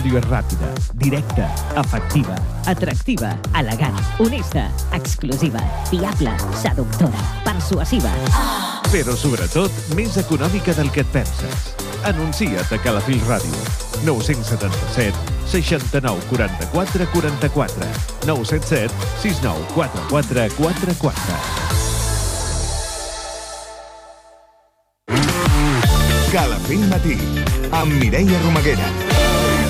Ràdio és ràpida, directa, efectiva, atractiva, elegant, honesta, exclusiva, fiable, seductora, persuasiva. Però sobretot, més econòmica del que et penses. Anuncia't a Calafell Ràdio. 977 69 44 44 977 69 44 44. Calafell Matí, amb Mireia Romaguera.